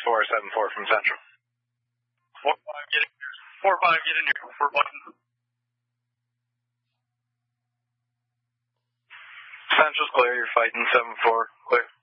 7-4 from Central. 4-5, get in here. 4-5, get in here. We're button. Central's clear, you're fighting 7-4, clear.